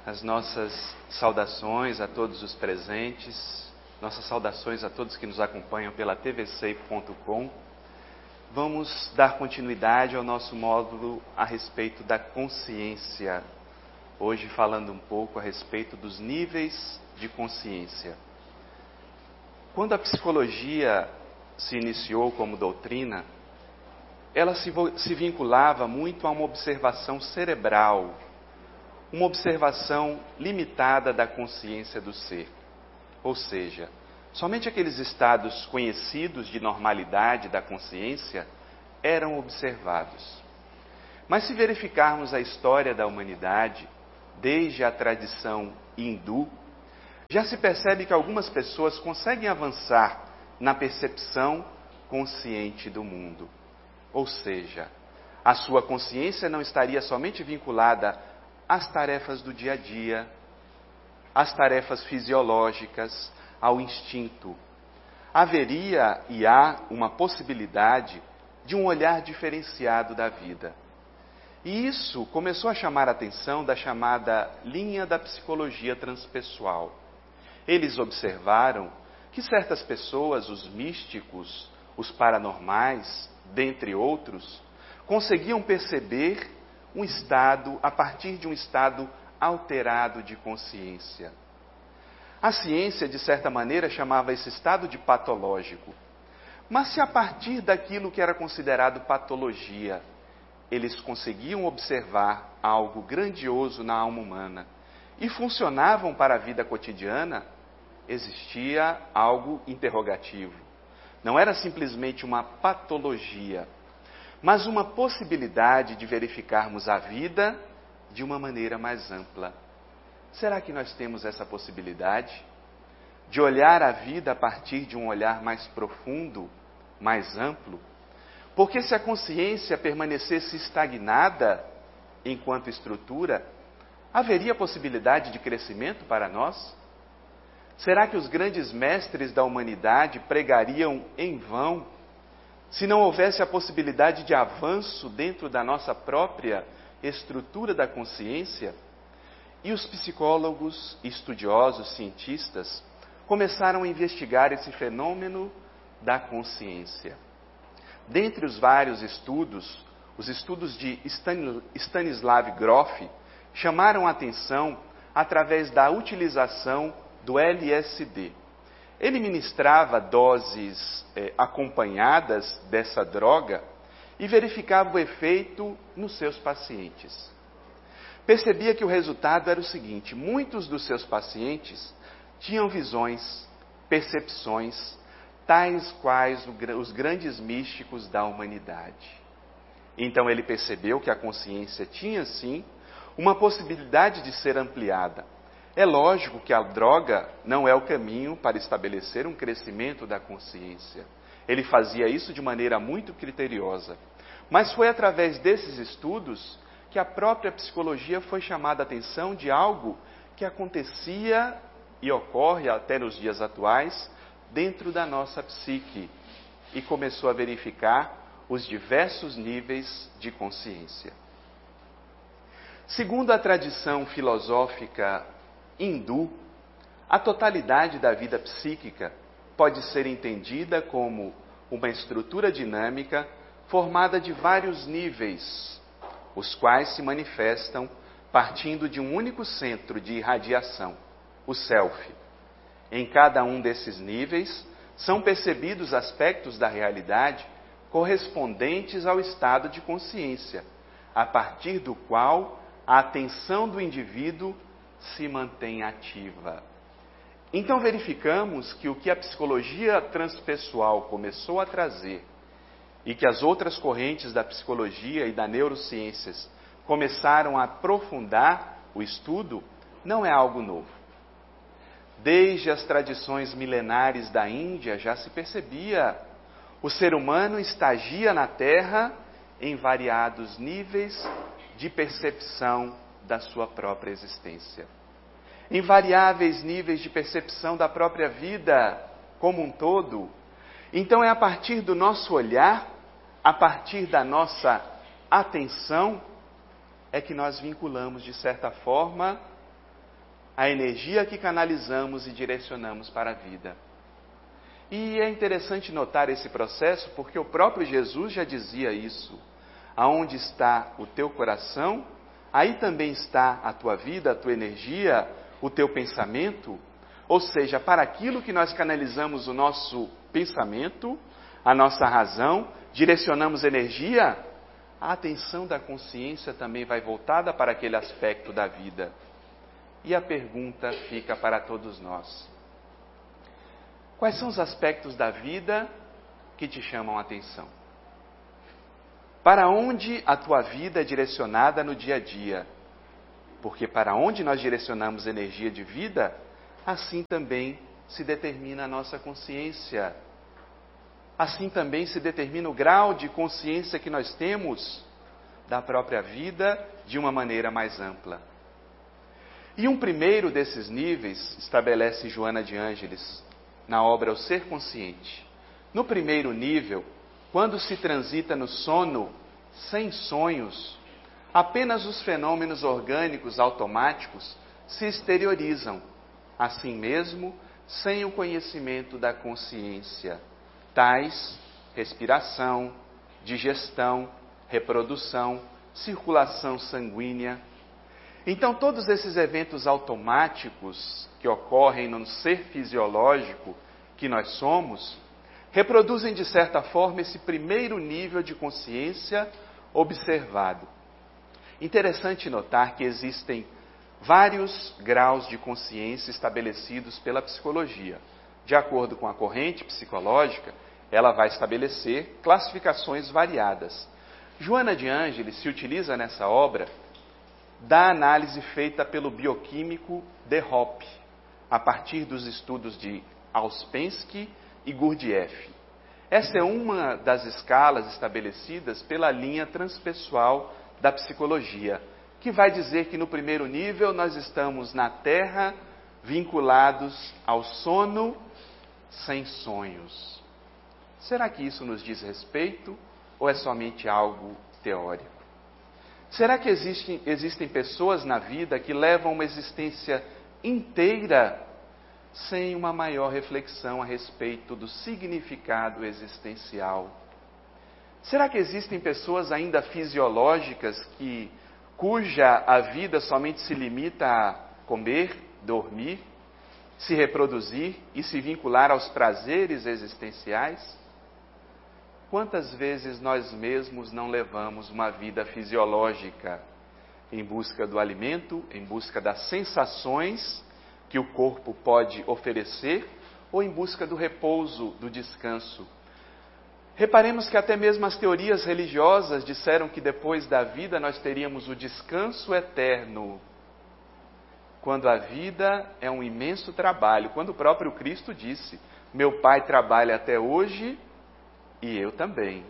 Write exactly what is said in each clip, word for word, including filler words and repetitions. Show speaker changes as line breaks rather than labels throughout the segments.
as nossas saudações a todos os presentes, nossas saudações a todos que nos acompanham pela T V C ponto com. Vamos dar continuidade ao nosso módulo a respeito da consciência. Hoje falando um pouco a respeito dos níveis de consciência. Quando a psicologia se iniciou como doutrina, ela se, se vinculava muito a uma observação cerebral, uma observação limitada da consciência do ser. Ou seja, somente aqueles estados conhecidos de normalidade da consciência eram observados. Mas se verificarmos a história da humanidade, desde a tradição hindu, já se percebe que algumas pessoas conseguem avançar na percepção consciente do mundo. Ou seja, a sua consciência não estaria somente vinculada às tarefas do dia a dia, às tarefas fisiológicas, ao instinto. Haveria e há uma possibilidade de um olhar diferenciado da vida. E isso começou a chamar a atenção da chamada linha da psicologia transpessoal. Eles observaram que certas pessoas, os místicos, os paranormais, dentre outros, conseguiam perceber um estado a partir de um estado alterado de consciência. A ciência, de certa maneira, chamava esse estado de patológico. Mas se a partir daquilo que era considerado patologia, eles conseguiam observar algo grandioso na alma humana e funcionavam para a vida cotidiana, existia algo interrogativo. Não era simplesmente uma patologia, mas uma possibilidade de verificarmos a vida de uma maneira mais ampla. Será que nós temos essa possibilidade de olhar a vida a partir de um olhar mais profundo, mais amplo? Porque se a consciência permanecesse estagnada enquanto estrutura, haveria possibilidade de crescimento para nós? Será que os grandes mestres da humanidade pregariam em vão se não houvesse a possibilidade de avanço dentro da nossa própria estrutura da consciência? E os psicólogos, estudiosos, cientistas começaram a investigar esse fenômeno da consciência. Dentre os vários estudos, os estudos de Stanislav Grof chamaram a atenção através da utilização do L S D. Ele ministrava doses eh, acompanhadas dessa droga e verificava o efeito nos seus pacientes. Percebia que o resultado era o seguinte: muitos dos seus pacientes tinham visões, percepções, tais quais os grandes místicos da humanidade. Então ele percebeu que a consciência tinha, sim, uma possibilidade de ser ampliada. É lógico que a droga não é o caminho para estabelecer um crescimento da consciência. Ele fazia isso de maneira muito criteriosa. Mas foi através desses estudos que a própria psicologia foi chamada a atenção de algo que acontecia e ocorre até nos dias atuais dentro da nossa psique, e começou a verificar os diversos níveis de consciência. Segundo a tradição filosófica hindu, a totalidade da vida psíquica pode ser entendida como uma estrutura dinâmica formada de vários níveis, os quais se manifestam partindo de um único centro de irradiação, o self. Em cada um desses níveis são percebidos aspectos da realidade correspondentes ao estado de consciência, a partir do qual a atenção do indivíduo se mantém ativa. Então verificamos que o que a psicologia transpessoal começou a trazer e que as outras correntes da psicologia e da neurociências começaram a aprofundar o estudo não é algo novo. Desde as tradições milenares da Índia já se percebia: o ser humano estagia na Terra em variados níveis de percepção da sua própria existência, em variáveis níveis de percepção da própria vida como um todo. Então é a partir do nosso olhar, a partir da nossa atenção, é que nós vinculamos, de certa forma, a energia que canalizamos e direcionamos para a vida. E é interessante notar esse processo porque o próprio Jesus já dizia isso. Aonde está o teu coração, aí também está a tua vida, a tua energia, o teu pensamento. Ou seja, para aquilo que nós canalizamos o nosso pensamento, a nossa razão, direcionamos energia, a atenção da consciência também vai voltada para aquele aspecto da vida. E a pergunta fica para todos nós. Quais são os aspectos da vida que te chamam a atenção? Para onde a tua vida é direcionada no dia a dia? Porque para onde nós direcionamos energia de vida, assim também se determina a nossa consciência. Assim também se determina o grau de consciência que nós temos da própria vida de uma maneira mais ampla. E um primeiro desses níveis estabelece Joana de Ângeles na obra O Ser Consciente. No primeiro nível, quando se transita no sono, sem sonhos, apenas os fenômenos orgânicos automáticos se exteriorizam, assim mesmo, sem o conhecimento da consciência, tais respiração, digestão, reprodução, circulação sanguínea. Então, todos esses eventos automáticos que ocorrem no ser fisiológico que nós somos, reproduzem de certa forma esse primeiro nível de consciência observado. Interessante notar que existem vários graus de consciência estabelecidos pela psicologia. De acordo com a corrente psicológica, ela vai estabelecer classificações variadas. Joana de Ângeles se utiliza nessa obra da análise feita pelo bioquímico de Hoppe, a partir dos estudos de Ouspensky e Gurdjieff. Essa é uma das escalas estabelecidas pela linha transpessoal da psicologia, que vai dizer que no primeiro nível nós estamos na Terra vinculados ao sono sem sonhos. Será que isso nos diz respeito ou é somente algo teórico? Será que existem, existem pessoas na vida que levam uma existência inteira sem uma maior reflexão a respeito do significado existencial? Será que existem pessoas ainda fisiológicas que, cuja a vida somente se limita a comer, dormir, se reproduzir e se vincular aos prazeres existenciais? Quantas vezes nós mesmos não levamos uma vida fisiológica em busca do alimento, em busca das sensações que o corpo pode oferecer, ou em busca do repouso, do descanso? Reparemos que até mesmo as teorias religiosas disseram que depois da vida nós teríamos o descanso eterno, quando a vida é um imenso trabalho, quando o próprio Cristo disse: meu Pai trabalha até hoje e eu também.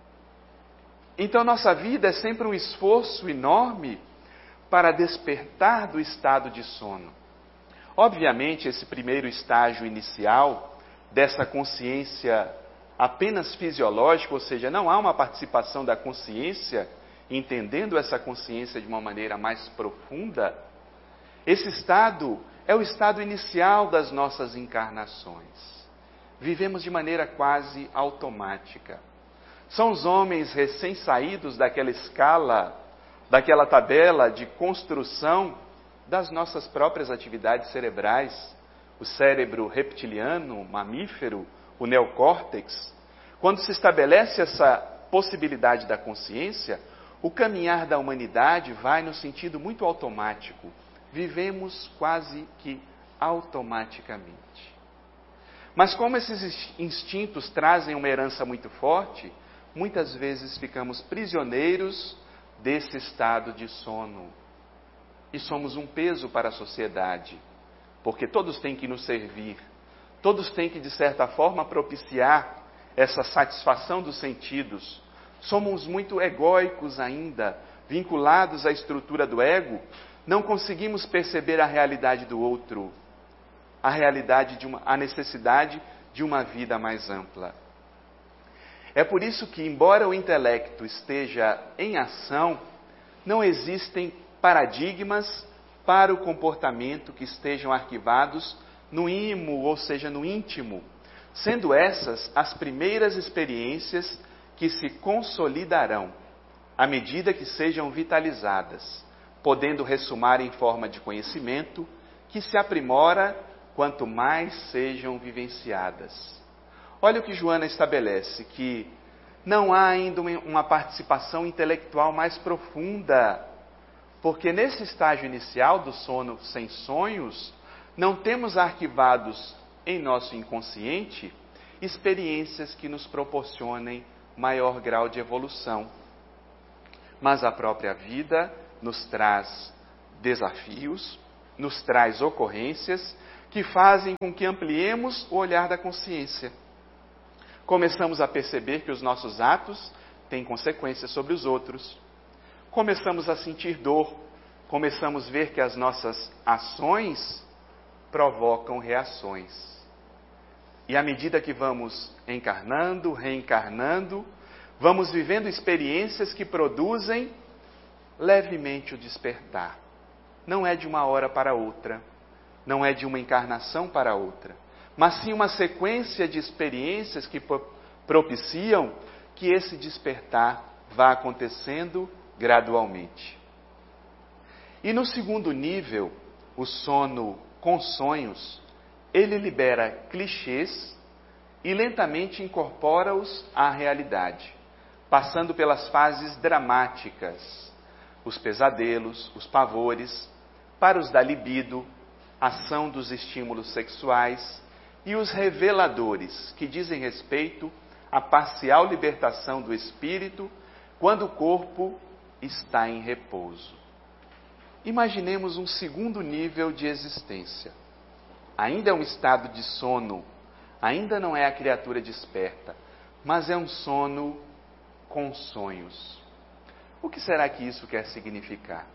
Então nossa vida é sempre um esforço enorme para despertar do estado de sono. Obviamente, esse primeiro estágio inicial dessa consciência apenas fisiológica, ou seja, não há uma participação da consciência, entendendo essa consciência de uma maneira mais profunda, esse estado é o estado inicial das nossas encarnações. Vivemos de maneira quase automática. São os homens recém-saídos daquela escala, daquela tabela de construção das nossas próprias atividades cerebrais, o cérebro reptiliano, mamífero, o neocórtex. Quando se estabelece essa possibilidade da consciência, o caminhar da humanidade vai no sentido muito automático. Vivemos quase que automaticamente. Mas como esses instintos trazem uma herança muito forte, muitas vezes ficamos prisioneiros desse estado de sono. E somos um peso para a sociedade, porque todos têm que nos servir, todos têm que, de certa forma, propiciar essa satisfação dos sentidos. Somos muito egóicos ainda, vinculados à estrutura do ego, não conseguimos perceber a realidade do outro, a realidade de uma, a necessidade de uma vida mais ampla. É por isso que, embora o intelecto esteja em ação, não existem paradigmas para o comportamento que estejam arquivados no imo, ou seja, no íntimo, sendo essas as primeiras experiências que se consolidarão à medida que sejam vitalizadas, podendo ressumar em forma de conhecimento que se aprimora quanto mais sejam vivenciadas. Olha o que Joana estabelece, que não há ainda uma participação intelectual mais profunda, porque nesse estágio inicial do sono sem sonhos, não temos arquivados em nosso inconsciente experiências que nos proporcionem maior grau de evolução. Mas a própria vida nos traz desafios, nos traz ocorrências que fazem com que ampliemos o olhar da consciência. Começamos a perceber que os nossos atos têm consequências sobre os outros. Começamos a sentir dor, começamos a ver que as nossas ações provocam reações. E à medida que vamos encarnando, reencarnando, vamos vivendo experiências que produzem levemente o despertar. Não é de uma hora para outra, não é de uma encarnação para outra, mas sim uma sequência de experiências que propiciam que esse despertar vá acontecendo gradualmente. E no segundo nível, o sono com sonhos, ele libera clichês e lentamente incorpora-os à realidade, passando pelas fases dramáticas, os pesadelos, os pavores, para os da libido, ação dos estímulos sexuais e os reveladores, que dizem respeito à parcial libertação do espírito quando o corpo está em repouso. Imaginemos um segundo nível de existência. Ainda é um estado de sono, ainda não é a criatura desperta, mas é um sono com sonhos. O que será que isso quer significar?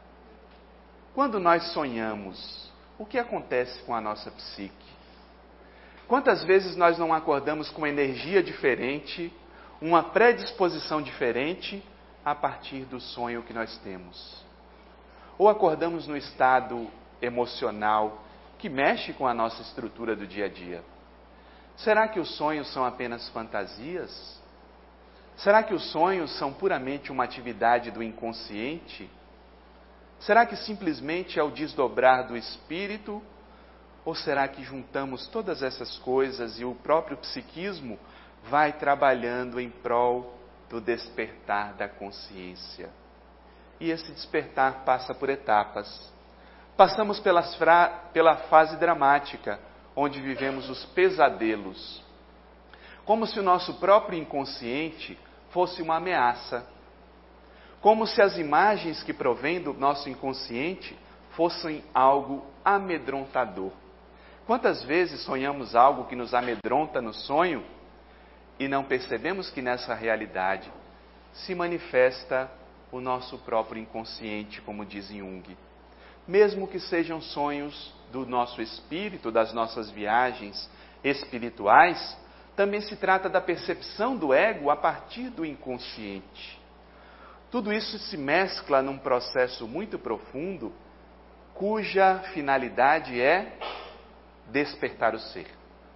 Quando nós sonhamos, o que acontece com a nossa psique? Quantas vezes nós não acordamos com uma energia diferente, uma predisposição diferente a partir do sonho que nós temos? Ou acordamos no estado emocional que mexe com a nossa estrutura do dia a dia? Será que os sonhos são apenas fantasias? Será que os sonhos são puramente uma atividade do inconsciente? Será que simplesmente é o desdobrar do espírito? Ou será que juntamos todas essas coisas e o próprio psiquismo vai trabalhando em prol do despertar da consciência? E esse despertar passa por etapas. Passamos pelas fra... pela fase dramática, onde vivemos os pesadelos. Como se o nosso próprio inconsciente fosse uma ameaça. Como se as imagens que provêm do nosso inconsciente fossem algo amedrontador. Quantas vezes sonhamos algo que nos amedronta no sonho e não percebemos que nessa realidade se manifesta o nosso próprio inconsciente, como diz Jung. Mesmo que sejam sonhos do nosso espírito, das nossas viagens espirituais, também se trata da percepção do ego a partir do inconsciente. Tudo isso se mescla num processo muito profundo, cuja finalidade é despertar o ser.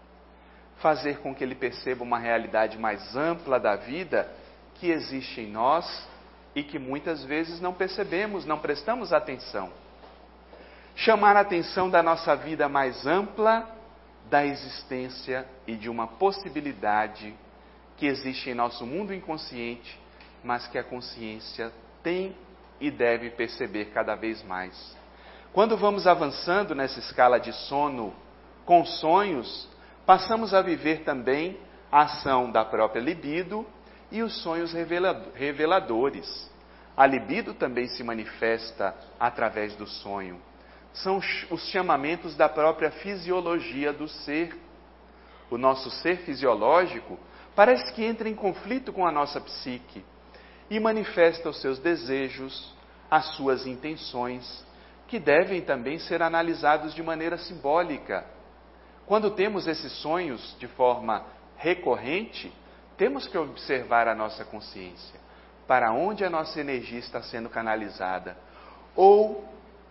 Fazer com que ele perceba uma realidade mais ampla da vida que existe em nós e que muitas vezes não percebemos, não prestamos atenção. Chamar a atenção da nossa vida mais ampla, da existência e de uma possibilidade que existe em nosso mundo inconsciente, mas que a consciência tem e deve perceber cada vez mais. Quando vamos avançando nessa escala de sono com sonhos, passamos a viver também a ação da própria libido e os sonhos reveladores. A libido também se manifesta através do sonho. São os chamamentos da própria fisiologia do ser. O nosso ser fisiológico parece que entra em conflito com a nossa psique e manifesta os seus desejos, as suas intenções, que devem também ser analisados de maneira simbólica. Quando temos esses sonhos de forma recorrente, temos que observar a nossa consciência, para onde a nossa energia está sendo canalizada, ou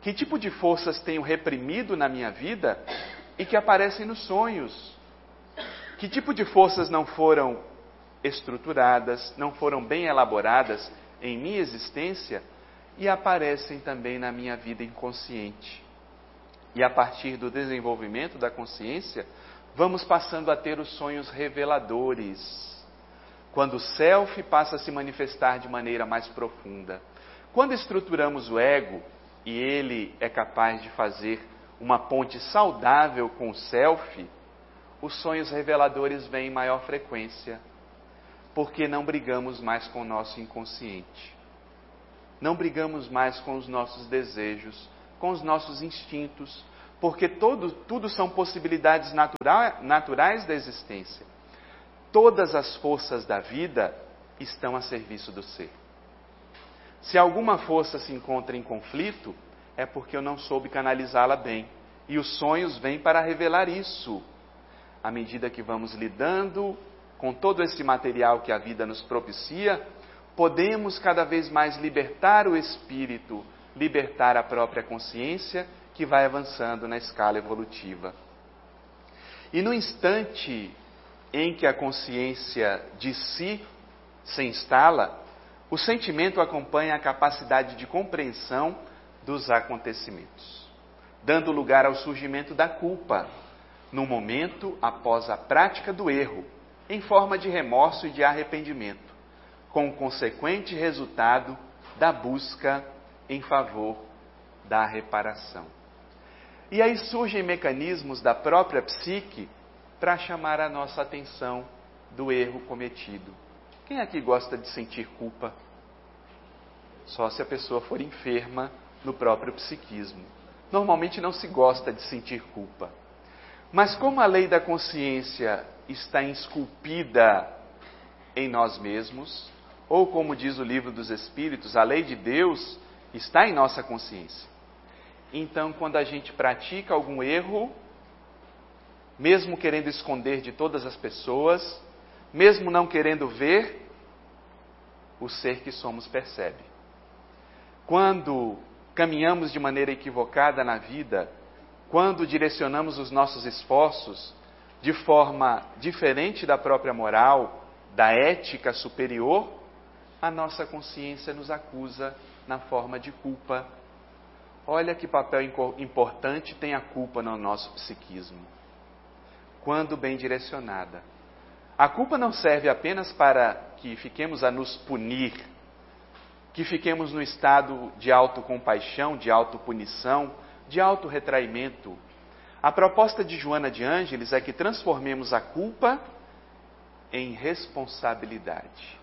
Que tipo de forças tenho reprimido na minha vida e que aparecem nos sonhos? Que tipo de forças não foram estruturadas, não foram bem elaboradas em minha existência e aparecem também na minha vida inconsciente? E a partir do desenvolvimento da consciência, vamos passando a ter os sonhos reveladores, quando o self passa a se manifestar de maneira mais profunda. Quando estruturamos o ego, e ele é capaz de fazer uma ponte saudável com o self, os sonhos reveladores vêm em maior frequência, porque não brigamos mais com o nosso inconsciente. Não brigamos mais com os nossos desejos, com os nossos instintos, porque todo, tudo são possibilidades natura, naturais da existência. Todas as forças da vida estão a serviço do ser. Se alguma força se encontra em conflito, é porque eu não soube canalizá-la bem. E os sonhos vêm para revelar isso. À medida que vamos lidando com todo esse material que a vida nos propicia, podemos cada vez mais libertar o espírito, libertar a própria consciência, que vai avançando na escala evolutiva. E no instante em que a consciência de si se instala, o sentimento acompanha a capacidade de compreensão dos acontecimentos, dando lugar ao surgimento da culpa, no momento após a prática do erro, em forma de remorso e de arrependimento, com o consequente resultado da busca em favor da reparação. E aí surgem mecanismos da própria psique para chamar a nossa atenção do erro cometido. Quem aqui gosta de sentir culpa? Só se a pessoa for enferma no próprio psiquismo. Normalmente não se gosta de sentir culpa. Mas como a lei da consciência está esculpida em nós mesmos, ou como diz o Livro dos Espíritos, a lei de Deus está em nossa consciência. Então, quando a gente pratica algum erro, mesmo querendo esconder de todas as pessoas, mesmo não querendo ver, o ser que somos percebe. Quando caminhamos de maneira equivocada na vida, quando direcionamos os nossos esforços de forma diferente da própria moral, da ética superior, a nossa consciência nos acusa na forma de culpa. Olha que papel importante tem a culpa no nosso psiquismo, quando bem direcionada. A culpa não serve apenas para que fiquemos a nos punir, que fiquemos no estado de autocompaixão, de autopunição, de autorretraimento. A proposta de Joana de Ângeles é que transformemos a culpa em responsabilidade.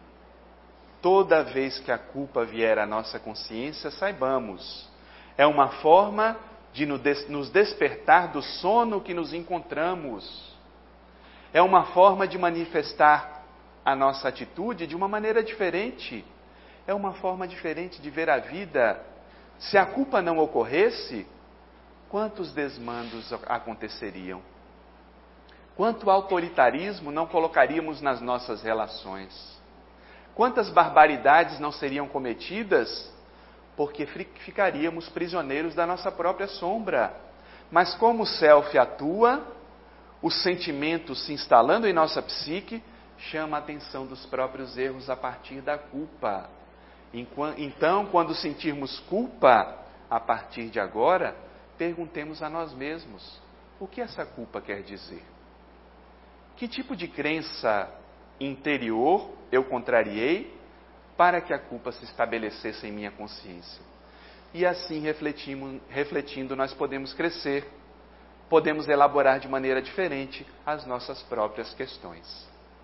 Toda vez que a culpa vier à nossa consciência, saibamos, é uma forma de nos despertar do sono que nos encontramos. É uma forma de manifestar a nossa atitude de uma maneira diferente. É uma forma diferente de ver a vida. Se a culpa não ocorresse, quantos desmandos aconteceriam? Quanto autoritarismo não colocaríamos nas nossas relações? Quantas barbaridades não seriam cometidas? Porque ficaríamos prisioneiros da nossa própria sombra. Mas como o self atua, o sentimento se instalando em nossa psique, chama a atenção dos próprios erros a partir da culpa. Então, quando sentirmos culpa, a partir de agora, perguntemos a nós mesmos, o que essa culpa quer dizer? Que tipo de crença interior eu contrariei para que a culpa se estabelecesse em minha consciência? E assim, refletindo, refletindo, nós podemos crescer, podemos elaborar de maneira diferente as nossas próprias questões.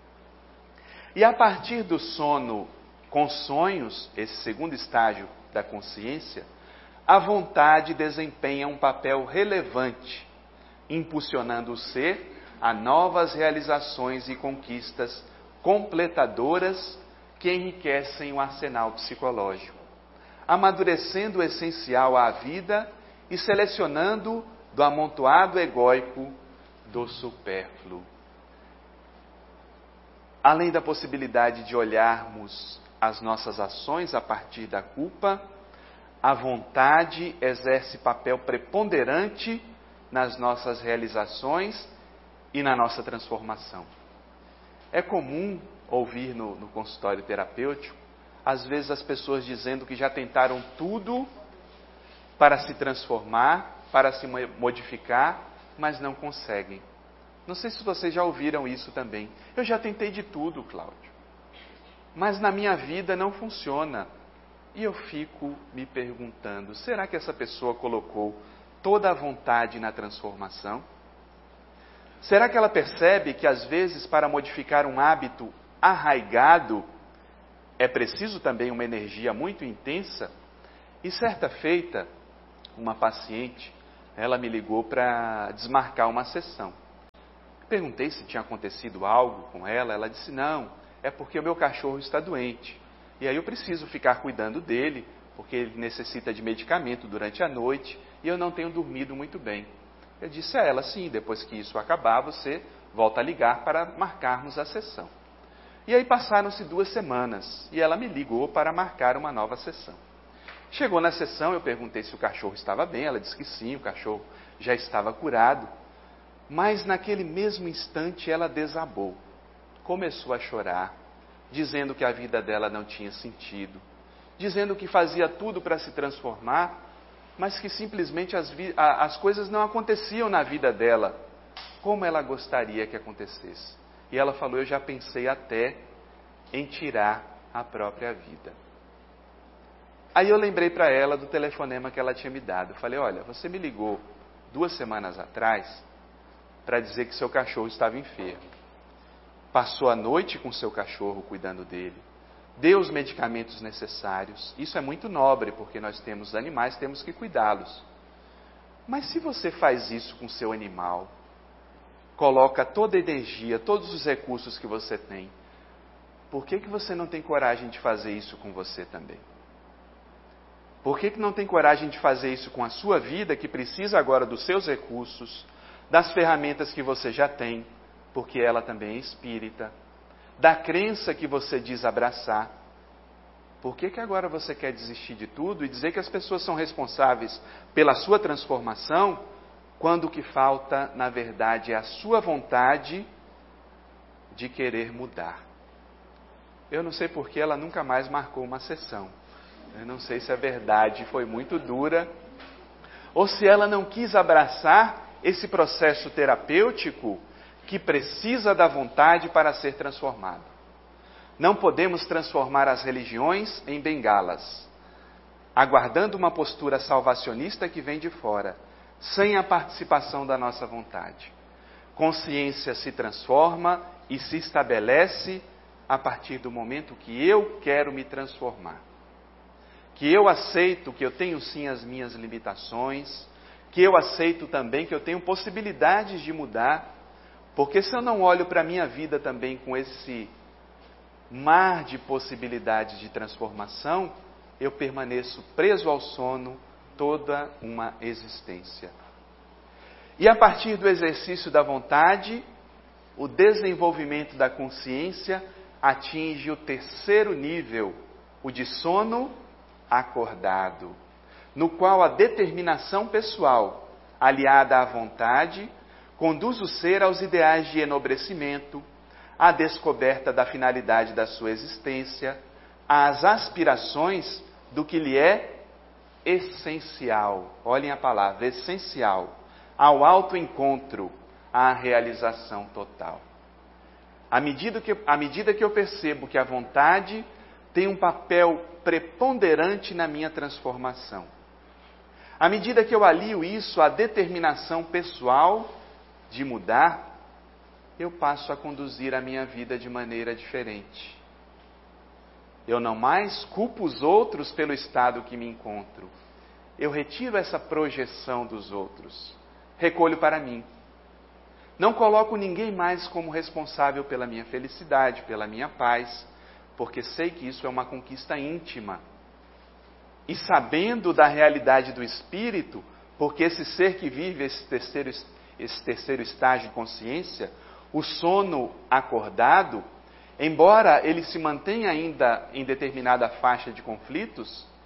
E a partir do sono com sonhos, esse segundo estágio da consciência, a vontade desempenha um papel relevante, impulsionando o ser a novas realizações e conquistas completadoras que enriquecem o arsenal psicológico, amadurecendo o essencial à vida e selecionando do amontoado egóico do supérfluo. Além da possibilidade de olharmos as nossas ações a partir da culpa, a vontade exerce papel preponderante nas nossas realizações e na nossa transformação. É comum ouvir no, no consultório terapêutico, às vezes as pessoas dizendo que já tentaram tudo para se transformar, para se modificar, mas não conseguem. Não sei se vocês já ouviram isso também. Eu já tentei de tudo, Cláudio, mas na minha vida não funciona. E eu fico me perguntando, será que essa pessoa colocou toda a vontade na transformação? Será que ela percebe que às vezes para modificar um hábito arraigado é preciso também uma energia muito intensa? E certa feita, uma paciente, ela me ligou para desmarcar uma sessão. Perguntei se tinha acontecido algo com ela, ela disse, não, é porque o meu cachorro está doente. E aí eu preciso ficar cuidando dele, porque ele necessita de medicamento durante a noite e eu não tenho dormido muito bem. Eu disse a ela, sim, depois que isso acabar, você volta a ligar para marcarmos a sessão. E aí passaram-se duas semanas e ela me ligou para marcar uma nova sessão. Chegou na sessão, eu perguntei se o cachorro estava bem, ela disse que sim, o cachorro já estava curado. Mas naquele mesmo instante ela desabou, começou a chorar, dizendo que a vida dela não tinha sentido, dizendo que fazia tudo para se transformar, mas que simplesmente as, vi- as coisas não aconteciam na vida dela como ela gostaria que acontecesse. E ela falou, eu já pensei até em tirar a própria vida. Aí eu lembrei para ela do telefonema que ela tinha me dado. Eu falei, olha, você me ligou duas semanas atrás para dizer que seu cachorro estava enfermo. Passou a noite com seu cachorro cuidando dele. Deu os medicamentos necessários. Isso é muito nobre, porque nós temos animais, temos que cuidá-los. Mas se você faz isso com seu animal, coloca toda a energia, todos os recursos que você tem, por que que você não tem coragem de fazer isso com você também? Por que que não tem coragem de fazer isso com a sua vida, que precisa agora dos seus recursos, das ferramentas que você já tem, porque ela também é espírita, da crença que você diz abraçar? Por que que agora você quer desistir de tudo e dizer que as pessoas são responsáveis pela sua transformação, quando o que falta, na verdade, é a sua vontade de querer mudar? Eu não sei por que ela nunca mais marcou uma sessão. Eu não sei se a verdade foi muito dura, ou se ela não quis abraçar esse processo terapêutico que precisa da vontade para ser transformado. Não podemos transformar as religiões em bengalas, aguardando uma postura salvacionista que vem de fora, sem a participação da nossa vontade. Consciência se transforma e se estabelece a partir do momento que eu quero me transformar. Que eu aceito que eu tenho sim as minhas limitações, que eu aceito também que eu tenho possibilidades de mudar, porque se eu não olho para a minha vida também com esse mar de possibilidades de transformação, eu permaneço preso ao sono toda uma existência. E a partir do exercício da vontade, o desenvolvimento da consciência atinge o terceiro nível, o de sono acordado, no qual a determinação pessoal, aliada à vontade, conduz o ser aos ideais de enobrecimento, à descoberta da finalidade da sua existência, às aspirações do que lhe é essencial. Olhem a palavra, essencial, ao autoencontro, à realização total. À medida que, à medida que eu percebo que a vontade tem um papel preponderante na minha transformação, à medida que eu alio isso à determinação pessoal de mudar, eu passo a conduzir a minha vida de maneira diferente. Eu não mais culpo os outros pelo estado que me encontro. Eu retiro essa projeção dos outros. Recolho para mim. Não coloco ninguém mais como responsável pela minha felicidade, pela minha paz, porque sei que isso é uma conquista íntima. E sabendo da realidade do espírito, porque esse ser que vive esse terceiro, esse terceiro estágio de consciência, o sono acordado, embora ele se mantenha ainda em determinada faixa de conflitos,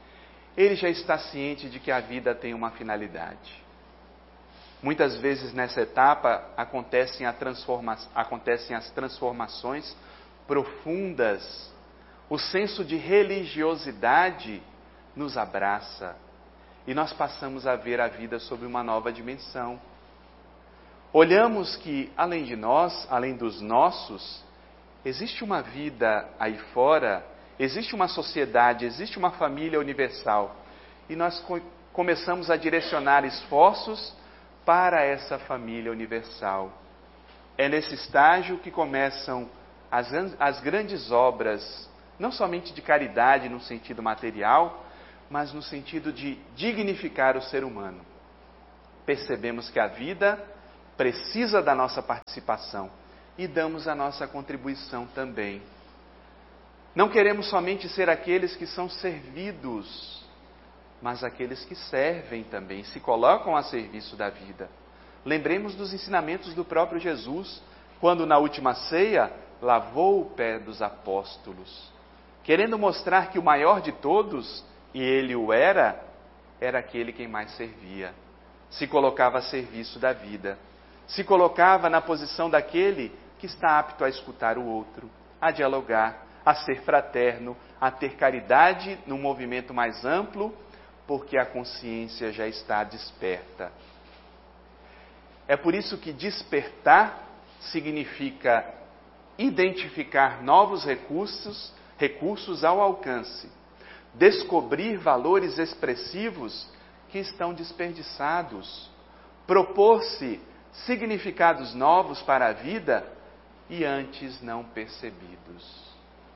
ele já está ciente de que a vida tem uma finalidade. Muitas vezes nessa etapa acontecem, a transforma- acontecem as transformações profundas. O senso de religiosidade nos abraça e nós passamos a ver a vida sob uma nova dimensão. Olhamos que, além de nós, além dos nossos, existe uma vida aí fora, existe uma sociedade, existe uma família universal. E nós co- começamos a direcionar esforços para essa família universal. É nesse estágio que começam as, as grandes obras, não somente de caridade no sentido material, mas no sentido de dignificar o ser humano. Percebemos que a vida precisa da nossa participação e damos a nossa contribuição também. Não queremos somente ser aqueles que são servidos, mas aqueles que servem também, se colocam a serviço da vida. Lembremos dos ensinamentos do próprio Jesus, quando na última ceia lavou o pé dos apóstolos, querendo mostrar que o maior de todos, e ele o era, era aquele quem mais servia. Se colocava a serviço da vida. Se colocava na posição daquele que está apto a escutar o outro, a dialogar, a ser fraterno, a ter caridade num movimento mais amplo, porque a consciência já está desperta. É por isso que despertar significa identificar novos recursos, recursos ao alcance, descobrir valores expressivos que estão desperdiçados, propor-se significados novos para a vida e antes não percebidos.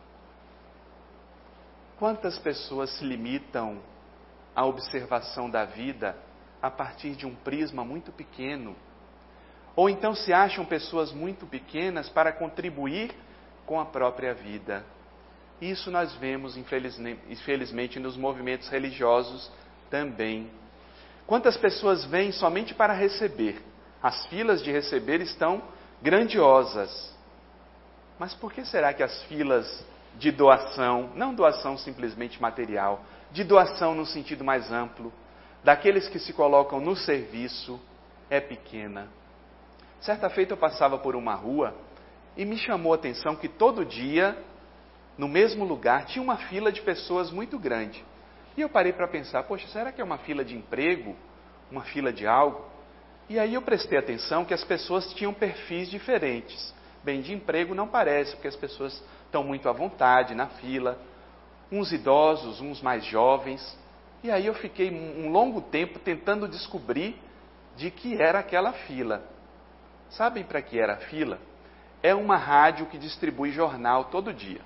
Quantas pessoas se limitam à observação da vida a partir de um prisma muito pequeno? Ou então se acham pessoas muito pequenas para contribuir com a própria vida. Isso nós vemos, infelizmente, nos movimentos religiosos também. Quantas pessoas vêm somente para receber? As filas de receber estão grandiosas. Mas por que será que as filas de doação, não doação simplesmente material, de doação no sentido mais amplo, daqueles que se colocam no serviço, é pequena? Certa feita eu passava por uma rua e me chamou a atenção que todo dia, no mesmo lugar, tinha uma fila de pessoas muito grande. E eu parei para pensar, poxa, será que é uma fila de emprego? Uma fila de algo? E aí eu prestei atenção que as pessoas tinham perfis diferentes. Bem, de emprego não parece, porque as pessoas estão muito à vontade na fila. Uns idosos, uns mais jovens. E aí eu fiquei um longo tempo tentando descobrir de que era aquela fila. Sabem para que era a fila? É uma rádio que distribui jornal todo dia.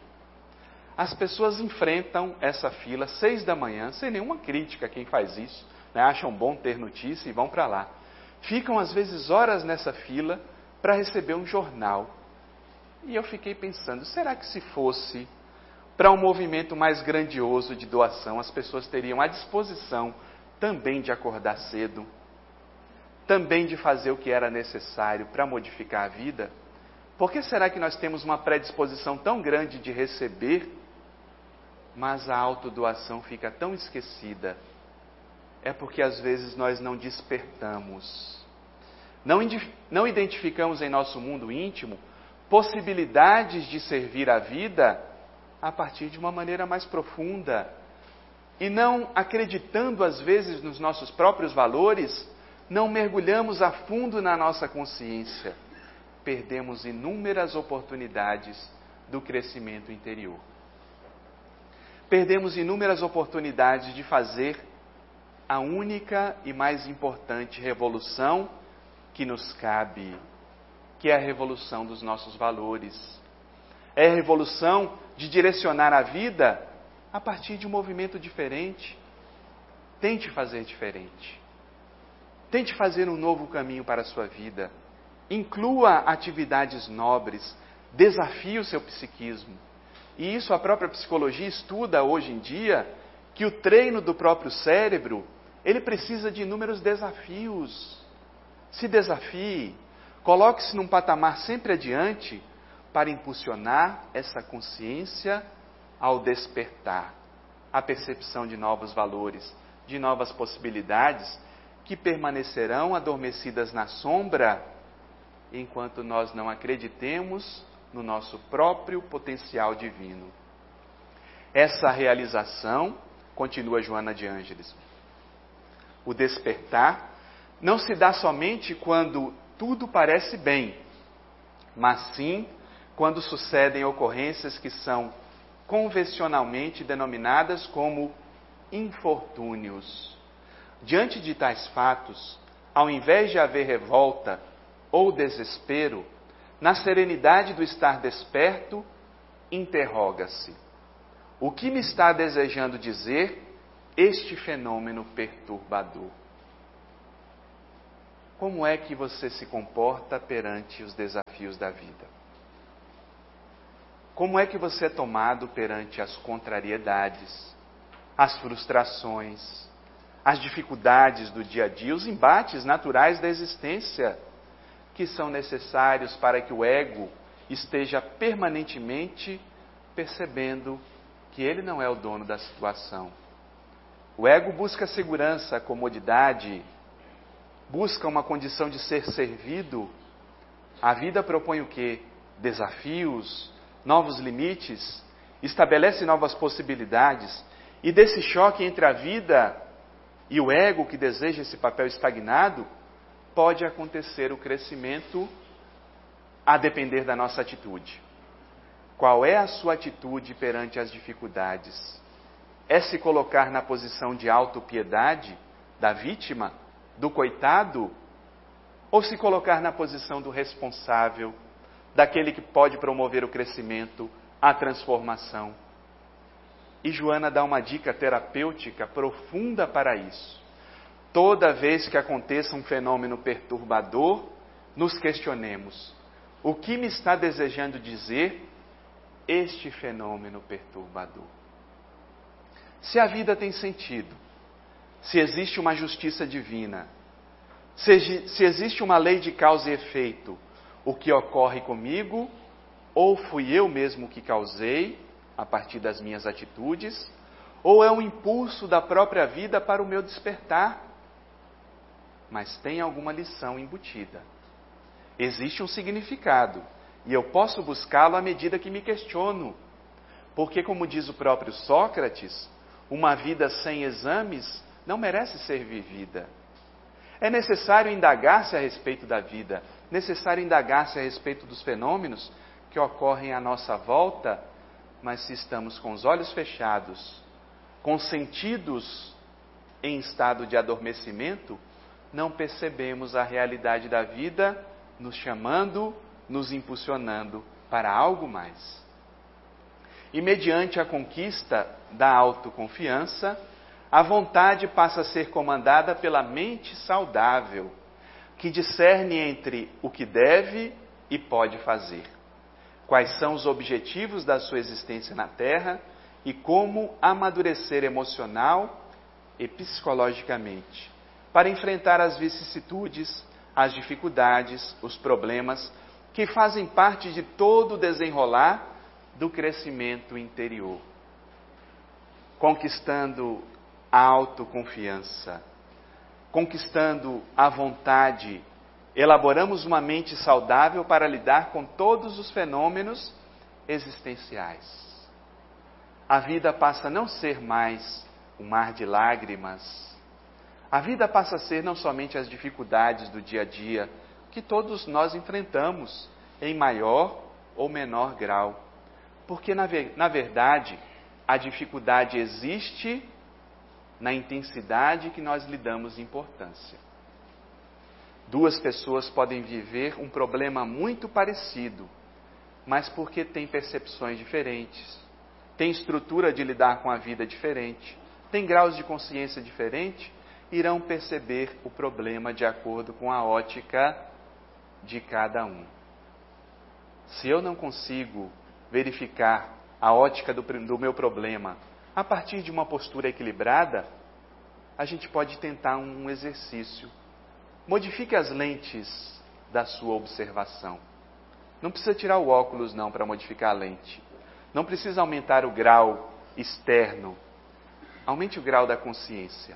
As pessoas enfrentam essa fila às seis da manhã, sem nenhuma crítica a quem faz isso, né? Acham bom ter notícia e vão para lá. Ficam às vezes horas nessa fila para receber um jornal. E eu fiquei pensando, será que se fosse para um movimento mais grandioso de doação, as pessoas teriam a disposição também de acordar cedo, também de fazer o que era necessário para modificar a vida? Por que será que nós temos uma predisposição tão grande de receber, mas a autodoação fica tão esquecida? É porque às vezes nós não despertamos, não, não identificamos em nosso mundo íntimo possibilidades de servir a vida a partir de uma maneira mais profunda. E não acreditando às vezes nos nossos próprios valores, não mergulhamos a fundo na nossa consciência. Perdemos inúmeras oportunidades do crescimento interior. Perdemos inúmeras oportunidades de fazer a única e mais importante revolução que nos cabe, que é a revolução dos nossos valores. É a revolução de direcionar a vida a partir de um movimento diferente. Tente fazer diferente. Tente fazer um novo caminho para a sua vida. Inclua atividades nobres. Desafie o seu psiquismo. E isso a própria psicologia estuda hoje em dia, que o treino do próprio cérebro, ele precisa de inúmeros desafios. Se desafie. Coloque-se num patamar sempre adiante para impulsionar essa consciência ao despertar. a percepção de novos valores, de novas possibilidades, que permanecerão adormecidas na sombra, enquanto nós não acreditemos no nosso próprio potencial divino. Essa realização, continua Joana de Ângeles, o despertar, não se dá somente quando tudo parece bem, mas sim quando sucedem ocorrências que são convencionalmente denominadas como infortúnios. Diante de tais fatos, ao invés de haver revolta ou desespero, na serenidade do estar desperto, interroga-se: o que me está desejando dizer este fenômeno perturbador? Como é que você se comporta perante os desafios da vida? Como é que você é tomado perante as contrariedades, as frustrações, as dificuldades do dia a dia, os embates naturais da existência, que são necessários para que o ego esteja permanentemente percebendo que ele não é o dono da situação? O ego busca segurança, comodidade, busca uma condição de ser servido. A vida propõe o quê? Desafios, novos limites, estabelece novas possibilidades. E desse choque entre a vida e o ego que deseja esse papel estagnado, pode acontecer o crescimento a depender da nossa atitude. Qual é a sua atitude perante as dificuldades? É se colocar na posição de autopiedade da vítima, do coitado, ou se colocar na posição do responsável, daquele que pode promover o crescimento, a transformação? E Joana dá uma dica terapêutica profunda para isso. Toda vez que aconteça um fenômeno perturbador, nos questionemos: o que me está desejando dizer este fenômeno perturbador? Se a vida tem sentido, se existe uma justiça divina, se, se existe uma lei de causa e efeito, o que ocorre comigo, ou fui eu mesmo que causei, a partir das minhas atitudes, ou é um impulso da própria vida para o meu despertar? Mas tem alguma lição embutida. Existe um significado, e eu posso buscá-lo à medida que me questiono. Porque, como diz o próprio Sócrates, uma vida sem exames não merece ser vivida. É necessário indagar-se a respeito da vida, necessário indagar-se a respeito dos fenômenos que ocorrem à nossa volta, mas se estamos com os olhos fechados, com sentidos em estado de adormecimento, não percebemos a realidade da vida nos chamando, nos impulsionando para algo mais. E mediante a conquista da autoconfiança, a vontade passa a ser comandada pela mente saudável, que discerne entre o que deve e pode fazer, quais são os objetivos da sua existência na Terra e como amadurecer emocional e psicologicamente, para enfrentar as vicissitudes, as dificuldades, os problemas que fazem parte de todo o desenrolar do crescimento interior. Conquistando a autoconfiança, conquistando a vontade, elaboramos uma mente saudável para lidar com todos os fenômenos existenciais. A vida passa a não ser mais um mar de lágrimas. A vida passa a ser não somente as dificuldades do dia a dia, que todos nós enfrentamos, em maior ou menor grau. Porque, na, ver, na verdade, a dificuldade existe na intensidade que nós lhe damos importância. Duas pessoas podem viver um problema muito parecido, mas porque têm percepções diferentes, têm estrutura de lidar com a vida diferente, têm graus de consciência diferente, irão perceber o problema de acordo com a ótica de cada um. Se eu não consigo verificar a ótica do, do meu problema a partir de uma postura equilibrada, a gente pode tentar um exercício. Modifique as lentes da sua observação. Não precisa tirar o óculos não para modificar a lente. Não precisa aumentar o grau externo. aumente o grau da consciência.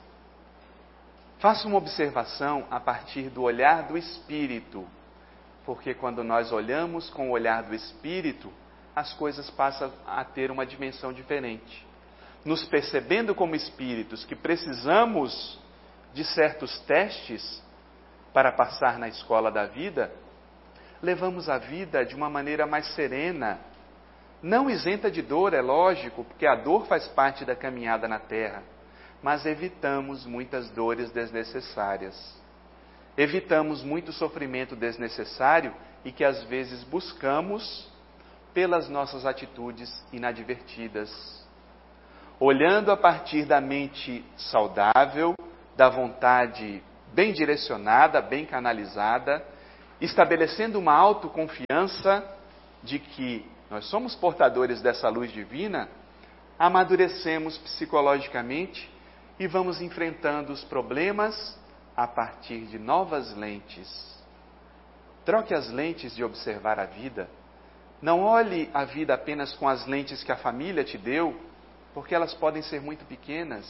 Faça uma observação a partir do olhar do Espírito, porque quando nós olhamos com o olhar do Espírito, as coisas passam a ter uma dimensão diferente. Nos percebendo como espíritos que precisamos de certos testes para passar na escola da vida, levamos a vida de uma maneira mais serena, não isenta de dor, é lógico, porque a dor faz parte da caminhada na Terra, mas evitamos muitas dores desnecessárias. Evitamos muito sofrimento desnecessário e que às vezes buscamos pelas nossas atitudes inadvertidas. Olhando a partir da mente saudável, da vontade bem direcionada, bem canalizada, estabelecendo uma autoconfiança de que nós somos portadores dessa luz divina, amadurecemos psicologicamente e vamos enfrentando os problemas a partir de novas lentes. Troque as lentes de observar a vida. Não olhe a vida apenas com as lentes que a família te deu, porque elas podem ser muito pequenas.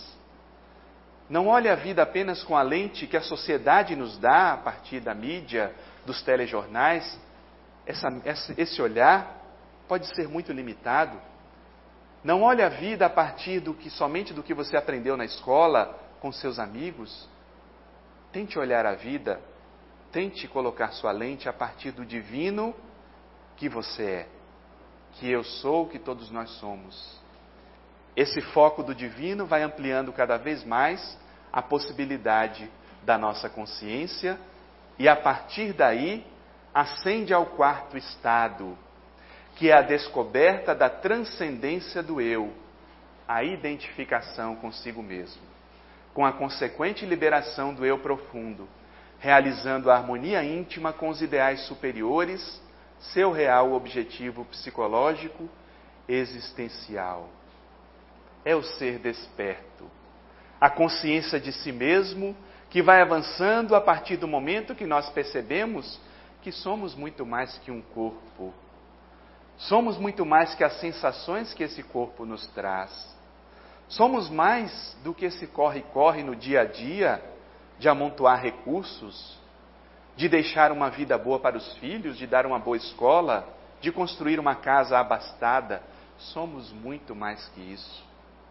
Não olhe a vida apenas com a lente que a sociedade nos dá a partir da mídia, dos telejornais. Essa, esse olhar pode ser muito limitado. Não olhe a vida a partir do que, somente do que você aprendeu na escola, com seus amigos. Tente olhar a vida, tente colocar sua lente a partir do divino que você é, que eu sou, que todos nós somos. Esse foco do divino vai ampliando cada vez mais a possibilidade da nossa consciência e a partir daí ascende ao quarto estado, que é a descoberta da transcendência do eu, a identificação consigo mesmo, com a consequente liberação do eu profundo, realizando a harmonia íntima com os ideais superiores, seu real objetivo psicológico existencial. É o ser desperto, a consciência de si mesmo, que vai avançando a partir do momento que nós percebemos que somos muito mais que um corpo. Somos muito mais que as sensações que esse corpo nos traz. Somos mais do que esse corre-corre no dia a dia, de amontoar recursos, de deixar uma vida boa para os filhos, de dar uma boa escola, de construir uma casa abastada. Somos muito mais que isso.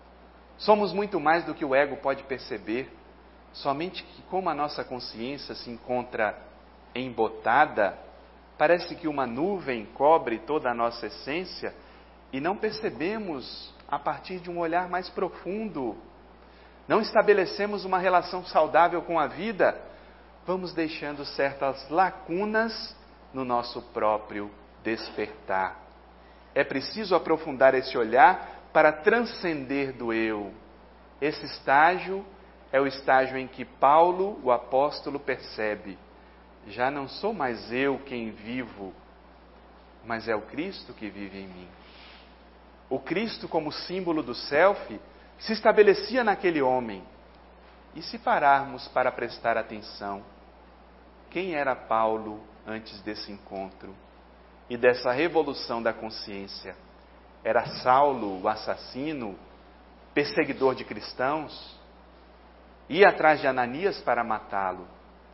Somos muito mais do que o ego pode perceber. Somente que como a nossa consciência se encontra embotada, parece que uma nuvem cobre toda a nossa essência e não percebemos a partir de um olhar mais profundo. Não estabelecemos uma relação saudável com a vida, vamos deixando certas lacunas no nosso próprio despertar. É preciso aprofundar esse olhar para transcender do eu. Esse estágio é o estágio em que Paulo, o apóstolo, percebe: já não sou mais eu quem vivo, mas é o Cristo que vive em mim. O Cristo, como símbolo do self, se estabelecia naquele homem. E se pararmos para prestar atenção, quem era Paulo antes desse encontro e dessa revolução da consciência? Era Saulo, o assassino, perseguidor de cristãos? Ia atrás de Ananias para matá-lo.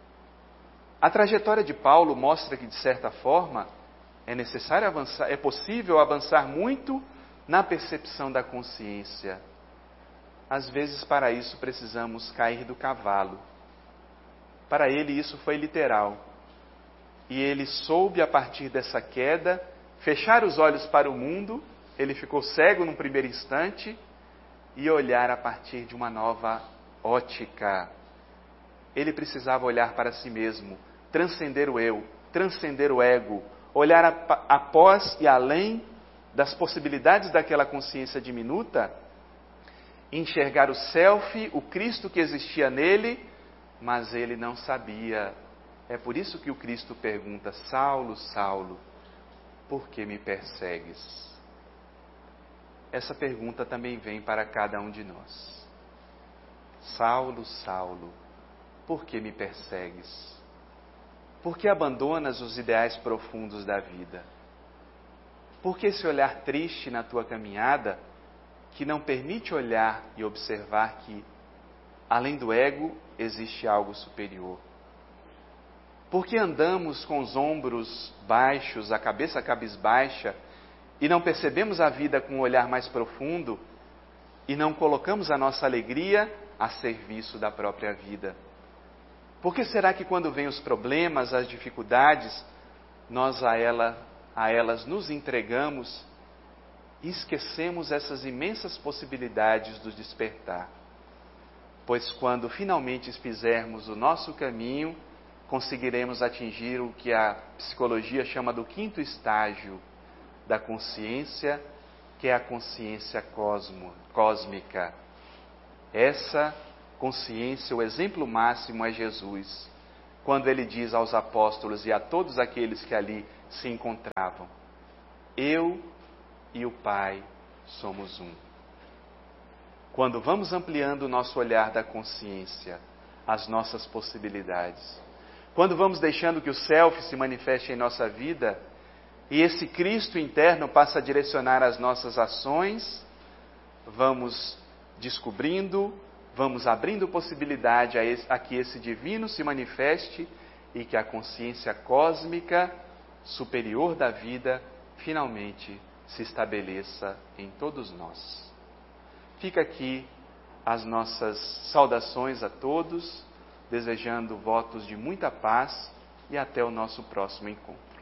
A trajetória de Paulo mostra que, de certa forma, é necessário avançar, é possível avançar muito na percepção da consciência. Às vezes, para isso, precisamos cair do cavalo. Para ele, isso foi literal. E ele soube, a partir dessa queda, fechar os olhos para o mundo. Ele ficou cego num primeiro instante e olhar a partir de uma nova ótica. Ele precisava olhar para si mesmo, transcender o eu, transcender o ego, olhar após e além das possibilidades daquela consciência diminuta, enxergar o self, o Cristo que existia nele, mas ele não sabia. É por isso que o Cristo pergunta: Saulo, Saulo, por que me persegues? Essa pergunta também vem para cada um de nós. Saulo, Saulo, por que me persegues? Por que abandonas os ideais profundos da vida? Por que esse olhar triste na tua caminhada, que não permite olhar e observar que, além do ego, existe algo superior? Por que andamos com os ombros baixos, a cabeça cabisbaixa, e não percebemos a vida com um olhar mais profundo e não colocamos a nossa alegria a serviço da própria vida? Por que será que quando vêm os problemas, as dificuldades, nós a, ela, a elas nos entregamos e esquecemos essas imensas possibilidades do despertar? Pois quando finalmente fizermos o nosso caminho, conseguiremos atingir o que a psicologia chama do quinto estágio da consciência, que é a consciência cosmo, cósmica. Essa consciência, o exemplo máximo é Jesus, quando ele diz aos apóstolos e a todos aqueles que ali se encontravam: eu e o Pai somos um. Quando vamos ampliando o nosso olhar da consciência, as nossas possibilidades, quando vamos deixando que o Self se manifeste em nossa vida, e esse Cristo interno passa a direcionar as nossas ações, vamos descobrindo, vamos abrindo possibilidade a, esse, a que esse divino se manifeste e que a consciência cósmica superior da vida finalmente se estabeleça em todos nós. Fica aqui as nossas saudações a todos, desejando votos de muita paz e até o nosso próximo encontro.